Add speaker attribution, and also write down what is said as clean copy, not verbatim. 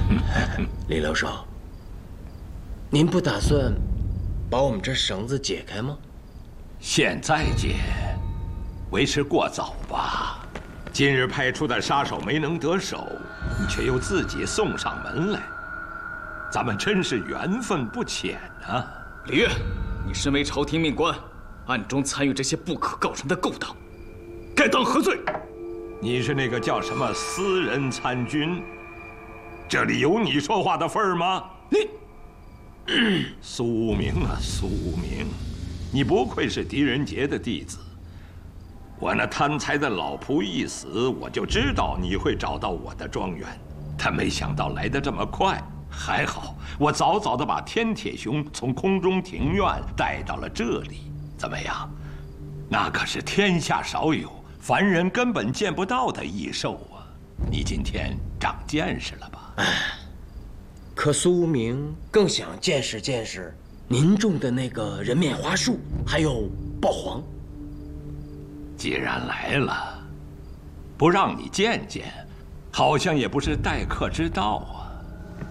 Speaker 1: 李留守，您不打算把我们这绳子解开吗？
Speaker 2: 现在解，为时过早吧。今日派出的杀手没能得手，你却又自己送上门来，咱们真是缘分不浅啊！
Speaker 3: 李越，你身为朝廷命官，暗中参与这些不可告人的勾当，该当何罪？
Speaker 2: 你是那个叫什么私人参军？这里有你说话的份儿吗？你，苏明啊，苏明，你不愧是狄仁杰的弟子。我那贪财的老仆一死，我就知道你会找到我的庄园，但没想到来得这么快。还好，我早早的把天铁熊从空中庭院带到了这里。怎么样？那可是天下少有、凡人根本见不到的异兽啊！你今天长见识了吧？
Speaker 1: 可苏无名更想见识见识您种的那个人面花树，还有豹黄。
Speaker 2: 既然来了，不让你见见，好像也不是待客之道啊。